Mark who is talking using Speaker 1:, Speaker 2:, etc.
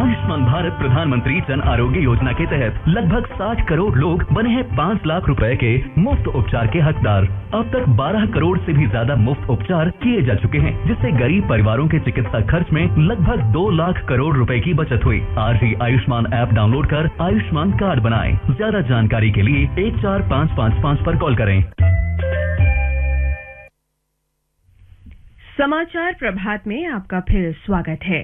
Speaker 1: आयुष्मान भारत प्रधानमंत्री जन आरोग्य योजना के तहत लगभग 60 करोड़ लोग बने हैं 5 लाख रुपए के मुफ्त उपचार के हकदार। अब तक 12 करोड़ से भी ज्यादा मुफ्त उपचार किए जा चुके हैं, जिससे गरीब परिवारों के चिकित्सा खर्च में लगभग 2 लाख करोड़ रुपए की बचत हुई। आज ही आयुष्मान ऐप डाउनलोड कर आयुष्मान कार्ड बनाएं। ज्यादा जानकारी के लिए 14555 पर कॉल करें।
Speaker 2: समाचार प्रभात में आपका फिर स्वागत है।